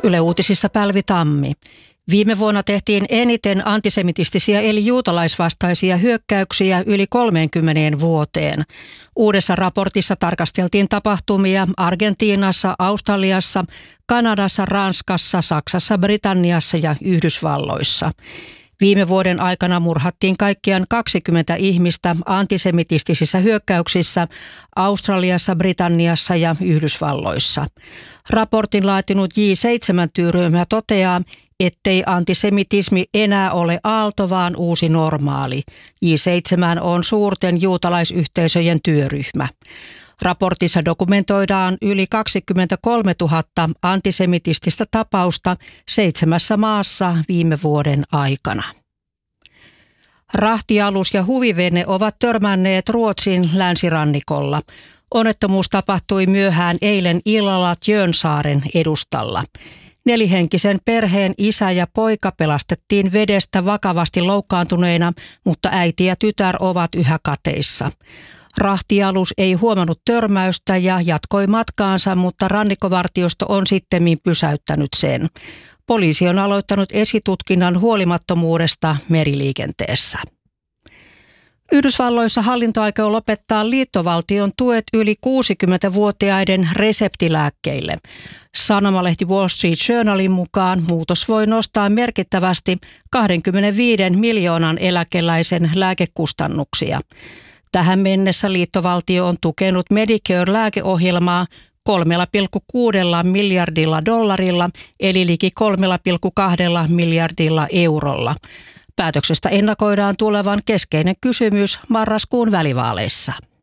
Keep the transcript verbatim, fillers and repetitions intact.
Yle Uutisissa Pälvi Tammi. Viime vuonna tehtiin eniten antisemitistisiä eli juutalaisvastaisia hyökkäyksiä yli kolmeenkymmeneen vuoteen. Uudessa raportissa tarkasteltiin tapahtumia Argentiinassa, Australiassa, Kanadassa, Ranskassa, Saksassa, Britanniassa ja Yhdysvalloissa. Viime vuoden aikana murhattiin kaikkiaan kaksikymmentä ihmistä antisemitistisissä hyökkäyksissä Australiassa, Britanniassa ja Yhdysvalloissa. Raportin laatinut J seitsemän -työryhmä toteaa, ettei antisemitismi enää ole aalto, vaan uusi normaali. J seitsemän on suurten juutalaisyhteisöjen työryhmä. Raportissa dokumentoidaan yli kaksikymmentäkolmetuhatta antisemitististä tapausta seitsemässä maassa viime vuoden aikana. Rahtialus ja huvivene ovat törmänneet Ruotsin länsirannikolla. Onnettomuus tapahtui myöhään eilen illalla Tjörnsaaren edustalla. Nelihenkisen perheen isä ja poika pelastettiin vedestä vakavasti loukkaantuneina, mutta äiti ja tytär ovat yhä kateissa. Rahtialus ei huomannut törmäystä ja jatkoi matkaansa, mutta rannikkovartiosto on sittemmin pysäyttänyt sen. Poliisi on aloittanut esitutkinnan huolimattomuudesta meriliikenteessä. Yhdysvalloissa hallinto aikoo lopettaa liittovaltion tuet yli kuusikymmentävuotiaiden reseptilääkkeille. Sanomalehti Wall Street Journalin mukaan muutos voi nostaa merkittävästi kaksikymmentäviisi miljoonan eläkeläisen lääkekustannuksia. Tähän mennessä liittovaltio on tukenut Medicare-lääkeohjelmaa kolme pilkku kuusi miljardilla dollarilla eli liki kolme pilkku kaksi miljardilla eurolla. Päätöksestä ennakoidaan tulevan keskeinen kysymys marraskuun välivaaleissa.